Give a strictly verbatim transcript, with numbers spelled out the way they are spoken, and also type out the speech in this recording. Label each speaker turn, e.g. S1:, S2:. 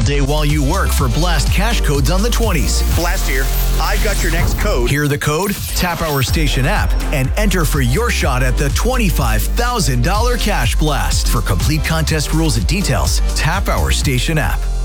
S1: day while you work for Blast cash codes on the twenties.
S2: Blast here. I've got your next code.
S1: Hear the code? Tap our station app and enter for your shot at the twenty-five thousand dollars Cash Blast. For complete contest rules and details, tap our station app.